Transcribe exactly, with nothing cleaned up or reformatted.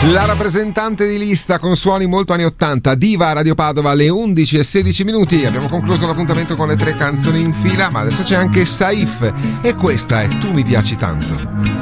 La rappresentante di lista con suoni molto anni ottanta, Diva a Radio Padova alle undici e sedici minuti. Abbiamo concluso l'appuntamento con le tre canzoni in fila, ma adesso c'è anche Saif e questa è Tu mi piaci tanto.